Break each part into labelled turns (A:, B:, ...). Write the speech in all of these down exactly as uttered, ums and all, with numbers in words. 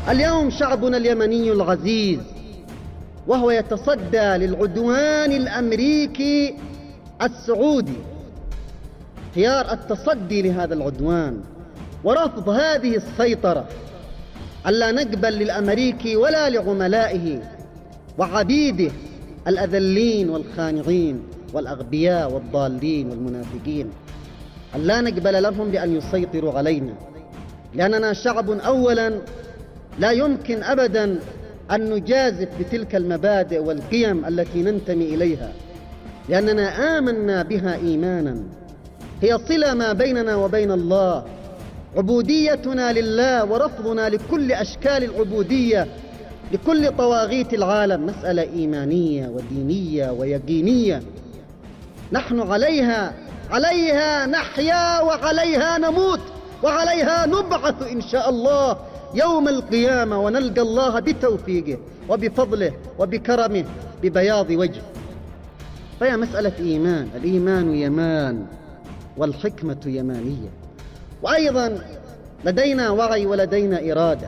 A: اليوم شعبنا اليمني العزيز وهو يتصدى للعدوان الأمريكي السعودي، خيار التصدي لهذا العدوان ورفض هذه السيطرة، ألا نقبل للأمريكي ولا لعملائه وعبيده الأذلين والخانعين والأغبياء والضالين والمنافقين، ألا نقبل لهم بأن يسيطروا علينا، لأننا شعب أولا لا يمكن أبدا أن نجازف بتلك المبادئ والقيم التي ننتمي إليها، لأننا آمنا بها إيمانا هي صلة ما بيننا وبين الله. عبوديتنا لله ورفضنا لكل أشكال العبودية لكل طواغيت العالم مسألة إيمانية ودينية ويقينية، نحن عليها عليها نحيا وعليها نموت وعليها نبعث إن شاء الله يوم القيامة، ونلقى الله بتوفيقه وبفضله وبكرمه ببياض وجه. فهي مسألة إيمان، الإيمان يمان والحكمة يمانية، وأيضا لدينا وعي ولدينا إرادة.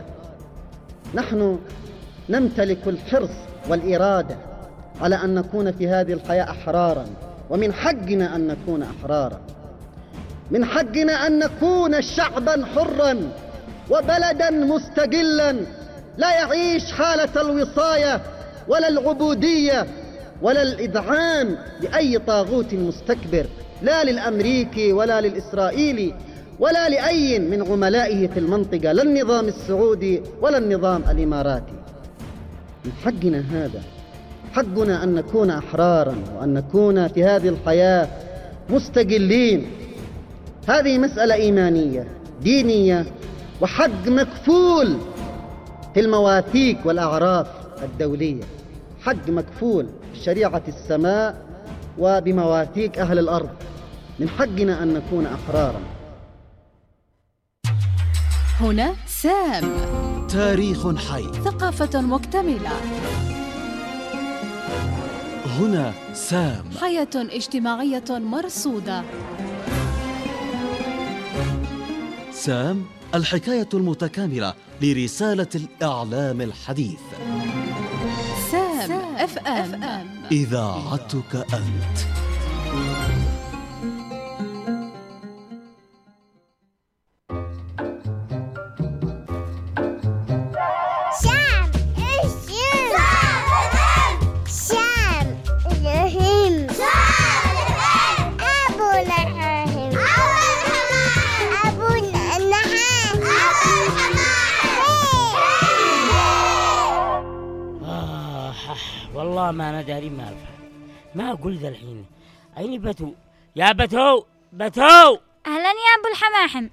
A: نحن نمتلك الحرص والإرادة على أن نكون في هذه الحياة أحرارا، ومن حقنا أن نكون أحرارا، من حقنا أن نكون شعبا حرا وبلدا مستقلا لا يعيش حالة الوصاية ولا العبودية ولا الإذعان لأي طاغوت مستكبر، لا للأمريكي ولا للإسرائيلي ولا لأي من عملائه في المنطقة، لا النظام السعودي ولا النظام الإماراتي. من حقنا هذا، حقنا أن نكون أحرارا وأن نكون في هذه الحياة مستقلين. هذه مسألة إيمانية دينية وحق مكفول في المواثيق والأعراف الدولية، حق مكفول بشريعة السماء وبمواثيق أهل الأرض. من حقنا أن نكون أحرارا.
B: هنا سام،
C: تاريخ حي،
B: ثقافة مكتملة.
C: هنا سام،
B: حياة اجتماعية مرصودة.
C: سام، الحكاية المتكاملة لرسالة الإعلام الحديث.
B: سام اف ام،
C: إذاعتك أنت.
D: والله ما أنا داري ما أفهم، ما أقول ذا الحين. أين بتو؟ يا بتو بتو.
E: أهلا يا أبو الحماحم.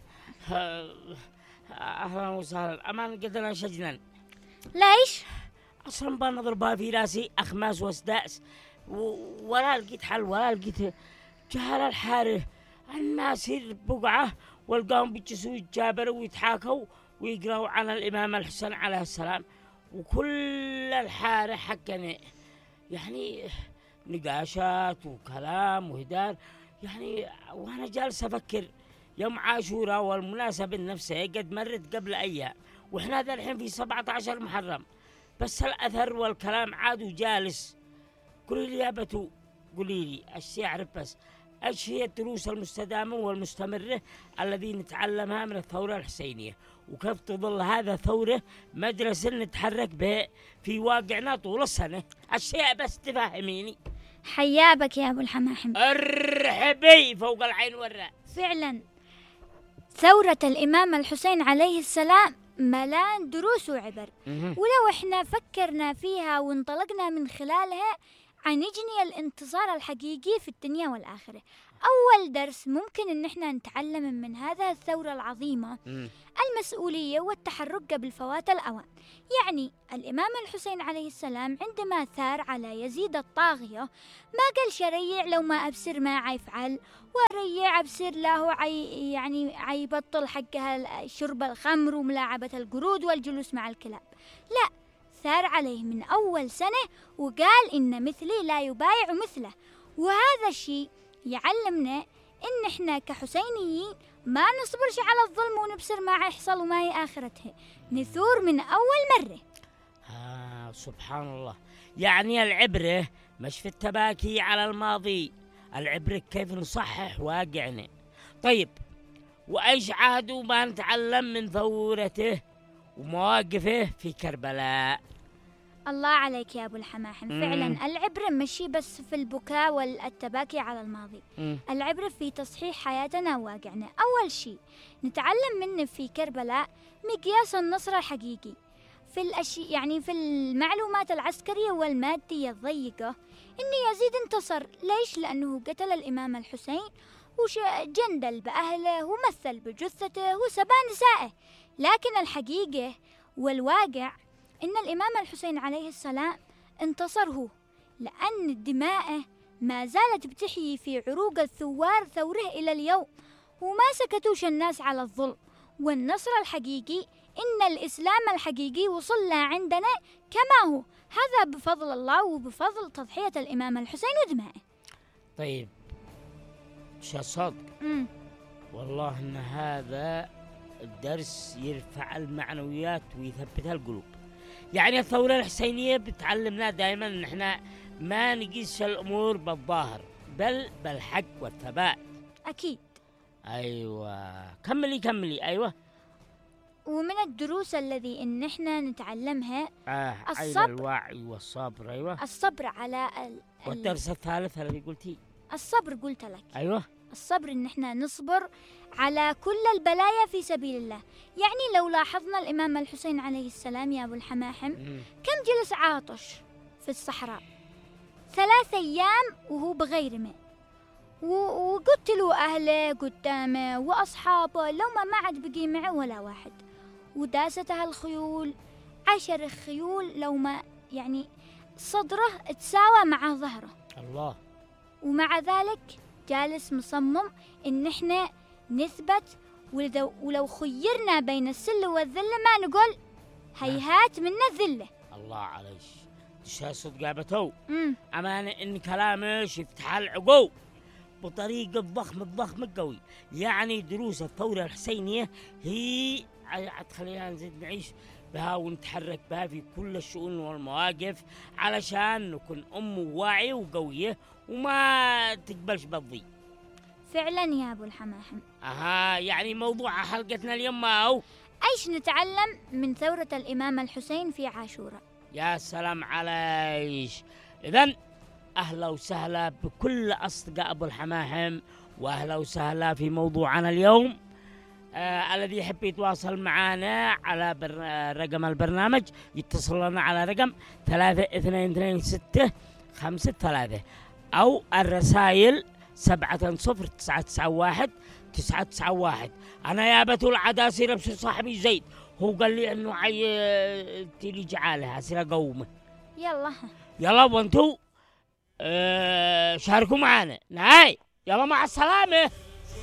D: أهلا وسهلا. أمان قدنا شجنا.
E: ليش؟
D: أصلا بنظر بها في راسي أخماس وسداس، ولا لقيت حل ولا لقيت. جهل الحاره الناس يصير بقعة والقاهم بيجلسوا يتجابروا ويتحاكوا ويقرأوا عن الإمام الحسين عليه السلام، وكل الحارة حقنا يعني نقاشات وكلام وهدار يعني. وانا جالس افكر يوم عاشوراء والمناسبة نفسها قد مرت قبل ايام، واحنا ذا الحين في سبعة عشر محرم، بس الاثر والكلام عاد وجالس. قولي لي يا بتو، قولي لي ايش يعرف، بس ايش هي الدروس المستدامة والمستمرة الذي نتعلمها من الثورة الحسينية، وكيف تظل هذا ثورة مدرسة نتحرك به في واقعنا طول السنة؟ الشيء بس تفهميني.
E: حيابك يا أبو الحماحم.
D: ارحبي فوق العين والرأس.
E: فعلا ثورة الإمام الحسين عليه السلام ملان دروس وعبر، ولو احنا فكرنا فيها وانطلقنا من خلالها عنجني الانتصار الحقيقي في الدنيا والآخرة. أول درس ممكن إن احنا نتعلم من هذا الثورة العظيمة المسؤولية والتحرك قبل فوات الأوان. يعني الإمام الحسين عليه السلام عندما ثار على يزيد الطاغية ما قال شريع لو ما أبصر ما عيفعل، وريع أبصر له عي يعني عيبطل حقها شرب الخمر وملاعبة القرود والجلوس مع الكلاب. لا، ثار عليه من أول سنة وقال إن مثلي لا يبايع مثله. وهذا الشيء يعلمنا إن إحنا كحسينيين ما نصبرش على الظلم ونبصر ما يحصل وما هي آخرته، نثور من أول مرة.
D: آه سبحان الله. يعني العبرة مش في التباكي على الماضي، العبرة كيف نصحح واقعنا. طيب، وإيش عاد ما نتعلم من ثورته ومواقفه في كربلاء؟
E: الله عليك يا أبو الحماحم.
D: مم.
E: فعلا العبرة مشي بس في البكاء والتباكي على الماضي،
D: مم.
E: العبرة في تصحيح حياتنا وواقعنا. أول شيء نتعلم منه في كربلاء مقياس النصر الحقيقي في الأشياء، يعني في المعلومات العسكرية والمادية الضيقة، إن يزيد انتصر. ليش؟ لأنه قتل الإمام الحسين وجندل بأهله ومثل بجثته وسبى نسائه. لكن الحقيقة والواقع إن الإمام الحسين عليه السلام انتصر هو، لأن دماءه ما زالت بتحيي في عروق الثوار ثوره إلى اليوم، وما سكتوش الناس على الظلم. والنصر الحقيقي إن الإسلام الحقيقي وصل عندنا كما هو، هذا بفضل الله وبفضل تضحية الإمام الحسين ودمائه.
D: طيب شا صدق
E: مم.
D: والله إن هذا الدرس يرفع المعنويات ويثبتها القلوب. يعني الثورة الحسينية بتعلمنا دائما إن إحنا ما نقيس الأمور بالظاهر بل بالحق والثبات.
E: أكيد.
D: أيوة كملي كملي. أيوة.
E: ومن الدروس الذي إن إحنا نتعلمها
D: آه
E: الصبر.
D: الوعي والصبر. أيوة.
E: الصبر على ال... ال...
D: والدرس الثالث الذي قلتيه؟
E: الصبر قلت لك.
D: أيوة.
E: الصبر إن إحنا نصبر على كل البلايا في سبيل الله. يعني لو لاحظنا الإمام الحسين عليه السلام يا أبو الحماحم
D: مم.
E: كم جلس عاطش في الصحراء ثلاث أيام وهو بغير ماء، و- وقتلوا أهله قدامه وأصحابه، لو ما ما عاد بقي معه ولا واحد، وداستها الخيول عشر خيول، لو ما يعني صدره تساوى مع ظهره،
D: الله.
E: ومع ذلك جالس مصمم إن إحنا نثبت. ولو, ولو خيرنا بين السل والذلة ما نقول هيهات من الذلة.
D: الله عليش تشا صدق بتو.
E: مم.
D: أمانة إن كلامش يفتح العقول بطريقة ضخم الضخم القوي. يعني دروس الثورة الحسينية هي عاد خلينا نزيد نعيش بها ونتحرك بها في كل الشؤون والمواقف، علشان نكون أم واعية وقوية وما تقبلش بالضي.
E: فعلا يا أبو الحماحم.
D: أها، يعني موضوع حلقتنا اليوم ما هو؟
E: أيش نتعلم من ثورة الإمام الحسين في عاشوراء؟
D: يا سلام عليش. إذن أهلا وسهلا بكل أصدقاء أبو الحماحم، وأهلا وسهلا في موضوعنا اليوم. آه الذي يحب يتواصل معنا على بر... رقم البرنامج يتصل لنا على رقم ثلاثة اثنين اثنين ستة خمسة ثلاثة، أو الرسائل سبعة صفر تسعة تسعة واحد تسعة تسعة واحد. أنا يا بتول عداسي ربش صاحبي زيد، هو قال لي إنه عي تيلي جعالها سيرة قومه.
E: يلا
D: يلا وانتو آه شاركوا معنا. نهاي يلا مع السلامة.